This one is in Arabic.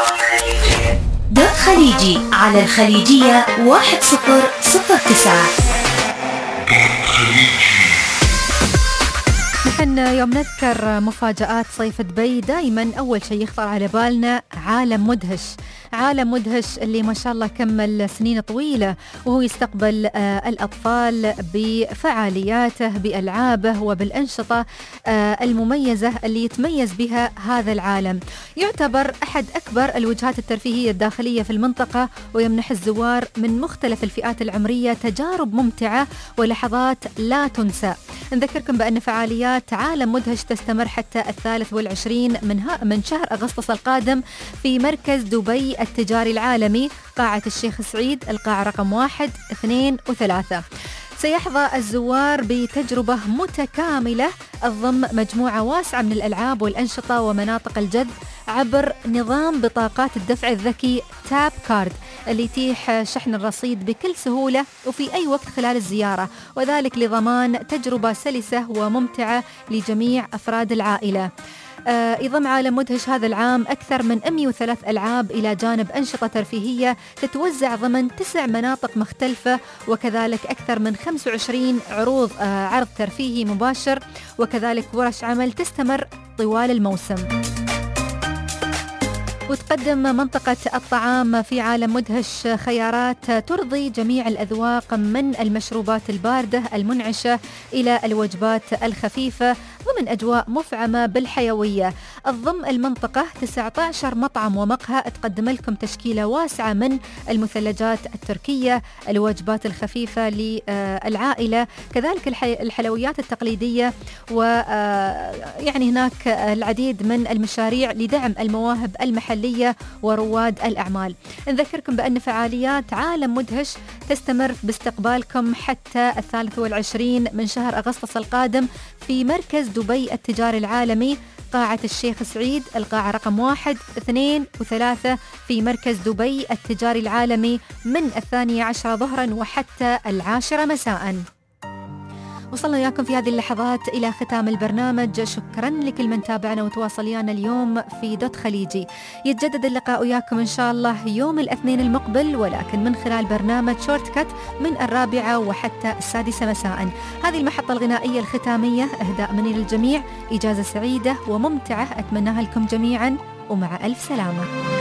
دوت خليجي على الخليجية 1009. نحن يوم نذكر مفاجآت صيف دبي دائما أول شيء يخطر على بالنا عالم مدهش. عالم مدهش اللي ما شاء الله كمل سنين طويلة وهو يستقبل الأطفال بفعالياته بألعابه وبالأنشطة المميزة اللي يتميز بها هذا العالم. يعتبر أحد أكبر الوجهات الترفيهية الداخلية في المنطقة ويمنح الزوار من مختلف الفئات العمرية تجارب ممتعة ولحظات لا تنسى. نذكركم بأن فعاليات عالم مدهش تستمر حتى 23 من شهر أغسطس القادم في مركز دبي التجاري العالمي قاعة الشيخ سعيد القاعة رقم 1 2 و3. سيحظى الزوار بتجربة متكاملة تضم مجموعة واسعة من الألعاب والأنشطة ومناطق الجذب عبر نظام بطاقات الدفع الذكي تاب كارد اللي يتيح شحن الرصيد بكل سهولة وفي أي وقت خلال الزيارة، وذلك لضمان تجربة سلسة وممتعة لجميع أفراد العائلة. يضم عالم مدهش هذا العام أكثر من 103 ألعاب إلى جانب أنشطة ترفيهية تتوزع ضمن 9 مناطق مختلفة، وكذلك أكثر من 25 عرض ترفيهي مباشر، وكذلك ورش عمل تستمر طوال الموسم. وتقدم منطقة الطعام في عالم مدهش خيارات ترضي جميع الأذواق من المشروبات الباردة المنعشة إلى الوجبات الخفيفة ضمن أجواء مفعمة بالحيوية. تضم المنطقة 19 مطعم ومقهى تقدم لكم تشكيلة واسعة من المثلجات التركية، الوجبات الخفيفة للعائلة، كذلك الحلويات التقليدية، ويعني هناك العديد من المشاريع لدعم المواهب المحلية ورواد الأعمال. نذكركم بأن فعاليات عالم مدهش تستمر باستقبالكم حتى 23 من شهر أغسطس القادم في مركز دبي التجاري العالمي قاعة الشيخ سعيد القاعة رقم 1 2 و3 في مركز دبي التجاري العالمي من 12 ظهرا وحتى 10 مساء. وصلنا وياكم في هذه اللحظات إلى ختام البرنامج. شكرا لكل من تابعنا وتواصل ويانا اليوم في دوت خليجي. يتجدد اللقاء وياكم إن شاء الله يوم الاثنين المقبل، ولكن من خلال برنامج شورت كات من 4 وحتى 6 مساء. هذه المحطة الغنائية الختامية إهداء مني للجميع، إجازة سعيدة وممتعة أتمناها لكم جميعا، ومع ألف سلامة.